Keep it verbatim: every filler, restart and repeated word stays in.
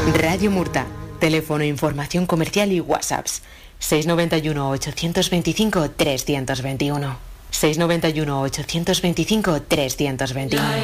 Radio Murta. Teléfono, información comercial y WhatsApps. seis noventa y uno, ochocientos veinticinco, trescientos veintiuno. seis noventa y uno, ochocientos veinticinco, trescientos veintiuno.